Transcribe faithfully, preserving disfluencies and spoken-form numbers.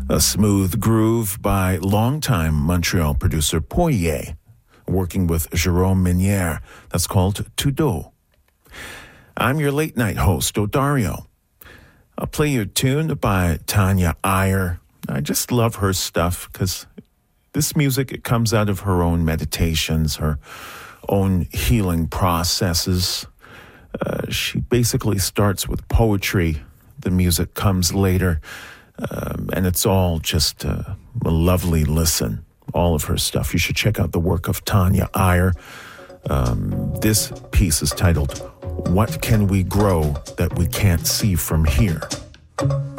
A smooth groove by longtime Montreal producer Poirier, working with Jerome Minière. That's called Tout Doux. I'm your late night host, Odario. I'll play you a tune by Tanya Iyer. I just love her stuff because this music, it comes out of her own meditations, her own healing processes. Uh, she basically starts with poetry. The music comes later. Um, and it's all just uh, a lovely listen, all of her stuff. You should check out the work of Tanya Iyer. Um, this piece is titled, What Can We Grow That We Can't See From Here?